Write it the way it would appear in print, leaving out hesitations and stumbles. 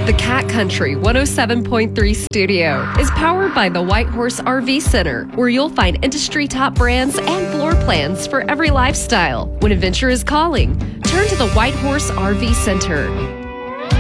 The Cat Country 107.3 studio is powered by the White Horse RV Center, where you'll find industry top brands and floor plans for every lifestyle. When adventure is calling, turn to the White Horse RV Center.